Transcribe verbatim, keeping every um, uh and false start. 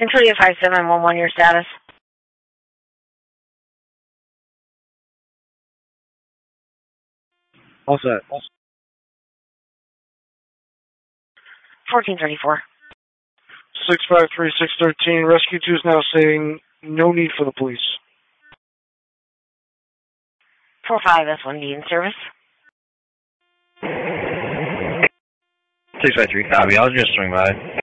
Centralia five seven one one, your status. All set. fourteen thirty-four. six five three six one three, Rescue two is now saying no need for the police. four five S one D in service. six five three, copy. I'll just swing by.